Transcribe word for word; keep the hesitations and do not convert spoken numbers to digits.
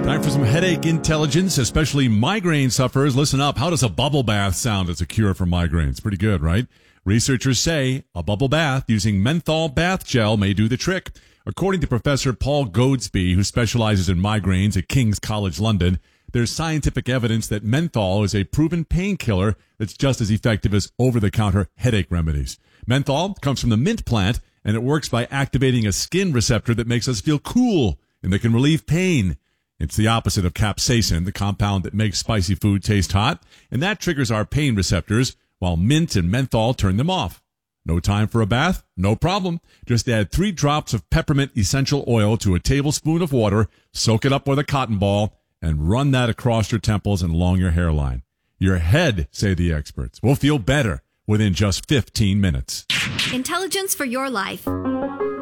Time for some headache intelligence, especially migraine sufferers. Listen up. How does a bubble bath sound as a cure for migraines? Pretty good, right? Researchers say a bubble bath using menthol bath gel may do the trick. According to Professor Paul Goadsby, who specializes in migraines at King's College London, there's scientific evidence that menthol is a proven painkiller that's just as effective as over-the-counter headache remedies. Menthol comes from the mint plant, and it works by activating a skin receptor that makes us feel cool and that can relieve pain. It's the opposite of capsaicin, the compound that makes spicy food taste hot, and that triggers our pain receptors, while mint and menthol turn them off. No time for a bath? No problem. Just add three drops of peppermint essential oil to a tablespoon of water, soak it up with a cotton ball, and run that across your temples and along your hairline. Your head, say the experts, will feel better within just fifteen minutes. Intelligence for your life.